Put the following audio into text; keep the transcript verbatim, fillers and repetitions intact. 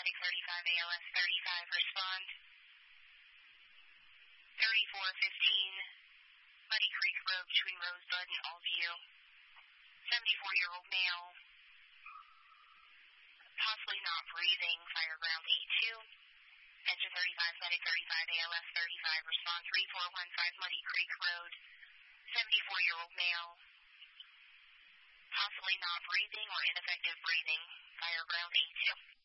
medic thirty-five, A L S thirty-five, respond. thirty-four fifteen, Muddy Creek Road between Rosebud and Allview. seventy-four-year-old male, possibly not breathing, fire ground eight two. Engine thirty-five, medic thirty-five, A L S thirty-five, respond three four one five Muddy Creek Road. seventy-four-year-old male, possibly not breathing or ineffective breathing, fire ground eight two.